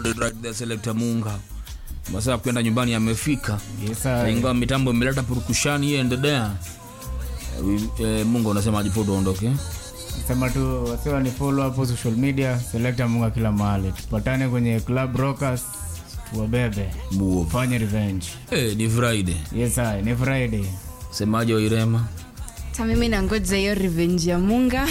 right there selector Munga. Masaa kwenda nyumbani amefika. Yes sir. Ingawa mitambo imeleta purukushani endelea. Munga unasema ajipodo ondoke. Sema tu wasiwa ni follow up social media selector Munga kila mahali. Tupatane kwenye Club Rockers tuwabebe. Fanya revenge. Ni Friday. Yes sir, ni Friday. Semaje Irema? Mimi nangoja hiyo revenge ya Munga.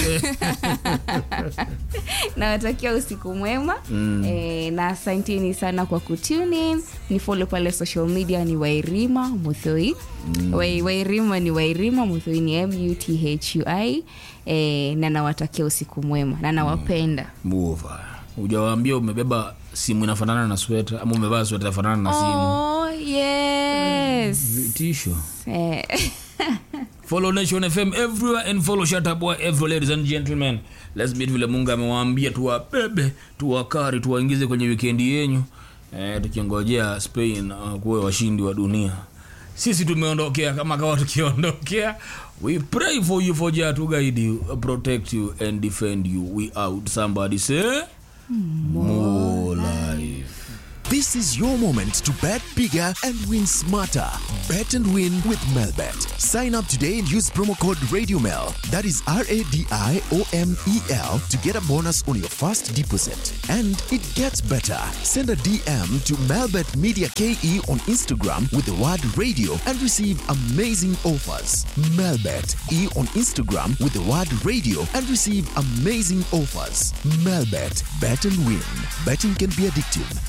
Nawatakia usiku mwema. Na asanteni sana kwa kutune. Ni follow pale social media ni Wairima Muthoi. Wairima ni Wairima Muthoi ni MUTHUI. Na nawatakia usiku mwema na nawapenda. Muova. Hujawaambia umebeba simu inafanana na sweater ama umevaa sweater inafanana na simu? Oh yes. Vitisho. Follow Nation FM everywhere and follow Shut Up Boy everywhere, ladies and gentlemen. Let's meet vile Munga amewaambia tuwabebe, tuwakari, tuwaingize kwenye weekend yenu. Tukingojea Spain kuwe washindi wa dunia. Sisi tumeondokea kama kawa tukiondokea. We pray for you, for Jah to guide you, protect you and defend you. We out. Somebody say more life. This is your moment to bet bigger and win smarter. Bet and win with Melbet. Sign up today and use promo code RadioMel. That is RADIOMEL to get a bonus on your first deposit. And it gets better. Send a DM to Melbet Media KE on Instagram with the word radio and receive amazing offers. Melbet E on Instagram with the word radio and receive amazing offers. Melbet. Bet and win. Betting can be addictive.